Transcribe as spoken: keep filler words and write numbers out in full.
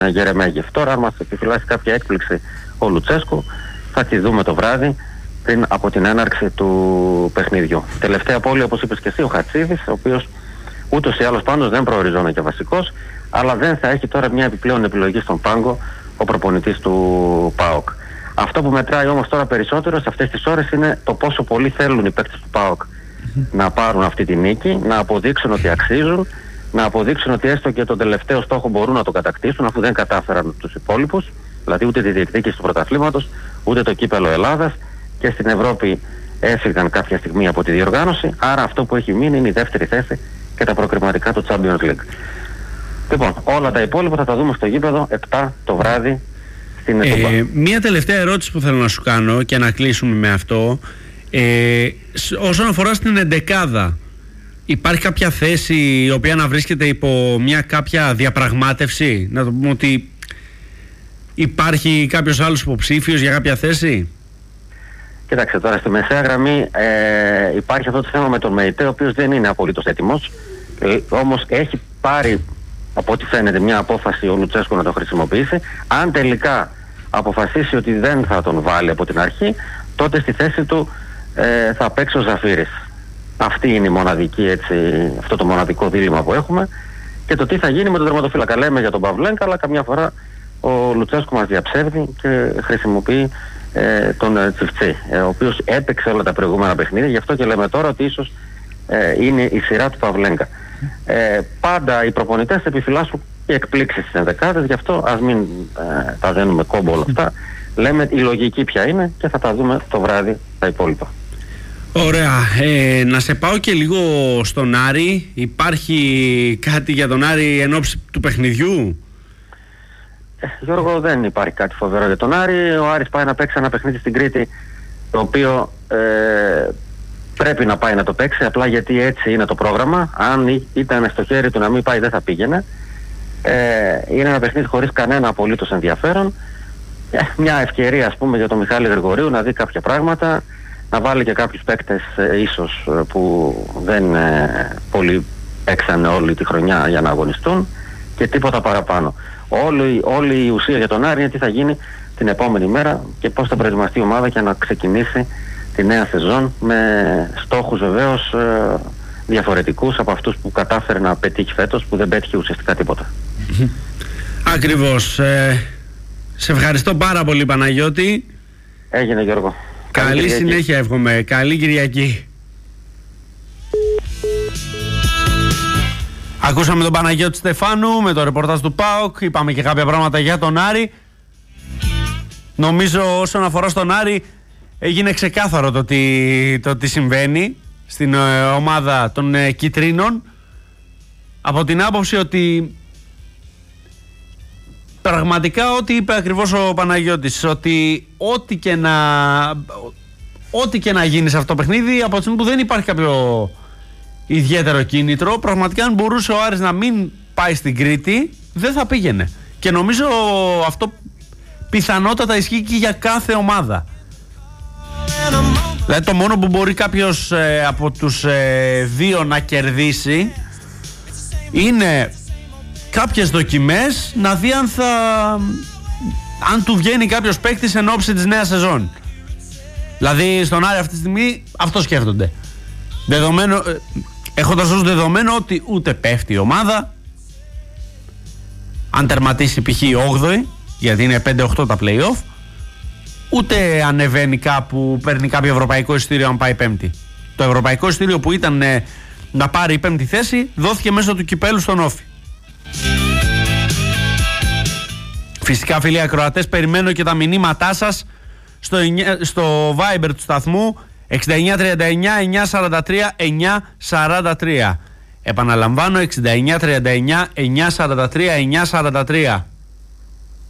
Γερεμέγεφ. Τώρα, αν μας επιφυλάσσει κάποια έκπληξη ο Λουτσέσκου, θα τη δούμε το βράδυ πριν από την έναρξη του παιχνιδιού. Τελευταία πόλη, όπως είπες και εσύ, ο Χατσίδης, ο οποίος ούτως ή άλλως πάντως δεν προοριζόταν και βασικός, αλλά δεν θα έχει τώρα μια επιπλέον επιλογή στον πάγκο ο προπονητής του ΠΑΟΚ. Αυτό που μετράει όμως τώρα περισσότερο σε αυτές τις ώρες είναι το πόσο πολύ θέλουν οι παίκτες του ΠΑΟΚ mm-hmm. να πάρουν αυτή τη νίκη, να αποδείξουν ότι αξίζουν, να αποδείξουν ότι έστω και τον τελευταίο στόχο μπορούν να το κατακτήσουν, αφού δεν κατάφεραν τους υπόλοιπους, δηλαδή ούτε τη διεκδίκηση του πρωταθλήματος, ούτε το κύπελλο Ελλάδας, και στην Ευρώπη έφυγαν κάποια στιγμή από τη διοργάνωση, άρα αυτό που έχει μείνει είναι η δεύτερη θέση και τα προκριματικά του Champions League. Λοιπόν, όλα τα υπόλοιπα θα τα δούμε στο γήπεδο επτά το βράδυ στην Ετούμπα. Ε, μία τελευταία ερώτηση που θέλω να σου κάνω και να κλείσουμε με αυτό. Ε, όσον αφορά στην εντεκάδα, υπάρχει κάποια θέση η οποία να βρίσκεται υπό μια κάποια διαπραγμάτευση? Να το πούμε ότι υπάρχει κάποιος άλλος υποψήφιος για κάποια θέση? Κοίταξε, τώρα στη μεσαία γραμμή ε, υπάρχει αυτό το θέμα με τον ΜΕΙΤΕ, ο οποίος δεν είναι απολύτως έτοιμος, ε, όμως έχει πάρει, από ό,τι φαίνεται, μια απόφαση ο Λουτσέσκου να το χρησιμοποιήσει. Αν τελικά αποφασίσει ότι δεν θα τον βάλει από την αρχή, τότε στη θέση του ε, θα παίξει ο Ζαφύρης. Αυτή είναι η μοναδική, έτσι, αυτό το μοναδικό δίλημμα που έχουμε. Και το τι θα γίνει με τον τερματοφύλακα. Λέμε για τον Παυλένκα, αλλά καμιά φορά ο Λουτσέσκου μας διαψεύδει και χρησιμοποιεί ε, τον ε, Τσιφτσί, ε, ο οποίος έπαιξε όλα τα προηγούμενα παιχνίδια. Γι' αυτό και λέμε τώρα ότι ίσως ε, είναι η σειρά του Παυλένκα. Ε, πάντα οι προπονητές επιφυλάσσουν και εκπλήξεις στις ενδεκάδες, γι' αυτό ας μην ε, τα δένουμε κόμπο όλα αυτά. Λέμε η λογική ποια είναι και θα τα δούμε το βράδυ τα υπόλοιπα. Ωραία. Ε, να σε πάω και λίγο στον Άρη. Υπάρχει κάτι για τον Άρη εν ώψη του παιχνιδιού? Ε, Γιώργο, δεν υπάρχει κάτι φοβερό για τον Άρη. Ο Άρης πάει να παίξει ένα παιχνίδι στην Κρήτη, το οποίο ε, πρέπει να πάει να το παίξει, απλά γιατί έτσι είναι το πρόγραμμα. Αν ήταν στο χέρι του να μην πάει, δεν θα πήγαινε. Ε, είναι ένα παιχνίδι χωρίς κανένα απολύτως ενδιαφέρον. Ε, μια ευκαιρία, ας πούμε, για τον Μιχάλη Γρηγορίου να δει κάποια πράγματα, να βάλει και κάποιους παίκτες ε, ίσως που δεν ε, πολύ έξανε όλη τη χρονιά για να αγωνιστούν, και τίποτα παραπάνω. Όλη, όλη η ουσία για τον Άρη είναι τι θα γίνει την επόμενη μέρα και πώς θα προετοιμαστεί η ομάδα για να ξεκινήσει τη νέα σεζόν, με στόχους βεβαίως ε, διαφορετικούς από αυτούς που κατάφερε να πετύχει φέτος, που δεν πέτυχε ουσιαστικά τίποτα. Ακριβώς. Ε, σε ευχαριστώ πάρα πολύ, Παναγιώτη. Έγινε, Γιώργο. Καλή, Καλή συνέχεια εύχομαι. Καλή Κυριακή. Ακούσαμε τον Παναγιώτη Στεφάνου με το ρεπορτάζ του ΠΑΟΚ. Είπαμε και κάποια πράγματα για τον Άρη. Νομίζω όσον αφορά στον Άρη έγινε ξεκάθαρο το τι, το τι συμβαίνει στην ε, ομάδα των ε, Κιτρίνων, από την άποψη ότι πραγματικά ό,τι είπε ακριβώς ο Παναγιώτης, ότι ό,τι και να ό,τι και να γίνει σε αυτό το παιχνίδι, από τη στιγμή που δεν υπάρχει κάποιο ιδιαίτερο κίνητρο, πραγματικά αν μπορούσε ο Άρης να μην πάει στην Κρήτη, δεν θα πήγαινε. Και νομίζω αυτό πιθανότατα ισχύει και για κάθε ομάδα. Δηλαδή το μόνο που μπορεί κάποιος ε, από τους ε, δύο να κερδίσει είναι κάποιες δοκιμές, να δει αν θα αν του βγαίνει κάποιος παίκτης εν ώψη της νέας σεζόν. Δηλαδή στον Άρη αυτή τη στιγμή αυτό σκέφτονται. Δεδομένο, ε, έχοντας ως δεδομένο ότι ούτε πέφτει η ομάδα, αν τερματίσει π.χ. όγδοη, γιατί είναι πέντε οκτώ τα play-off, ούτε ανεβαίνει κάπου, παίρνει κάποιο ευρωπαϊκό εισιτήριο αν πάει πέμπτη. Το ευρωπαϊκό εισιτήριο που ήταν ε, να πάρει η πέμπτη θέση δόθηκε μέσω του κυπέλου στον Όφη. Φυσικά, φίλοι ακροατές, περιμένω και τα μηνύματά σας στο, στο Viber του σταθμού εξήντα εννιά τριάντα εννιά εννιακόσια σαράντα τρία εννιακόσια σαράντα τρία. Επαναλαμβάνω, εξήντα εννιά τριάντα εννιά εννιακόσια σαράντα τρία εννιακόσια σαράντα τρία.